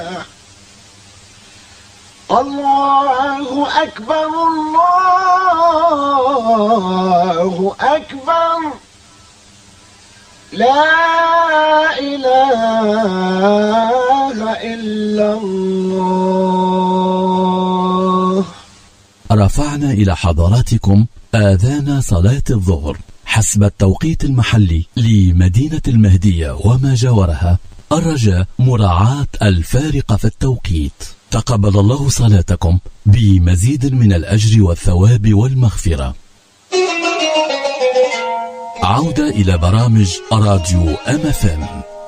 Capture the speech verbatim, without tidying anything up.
الله أكبر الله أكبر لا إله إلا الله. رفعنا إلى حضراتكم آذان صلاة الظهر حسب التوقيت المحلي لمدينة المهدية وما جاورها، الرجاء مراعاة الفارق في التوقيت. تقبل الله صلاتكم بمزيد من الأجر والثواب والمغفرة. عودة إلى برامج راديو أم اف ام.